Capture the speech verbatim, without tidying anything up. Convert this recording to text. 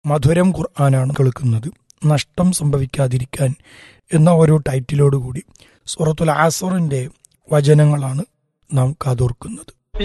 മധുരം ഖുർആനാണ് കേൾക്കുന്നത്. നഷ്ടം സംഭവിക്കാതിരിക്കാൻ എന്ന ഒരു ടൈറ്റിലോടുകൂടി സൂറത്തുൽ അസ്റിന്റെ വചനങ്ങളാണ് നാം കാതോർക്കുന്നത്.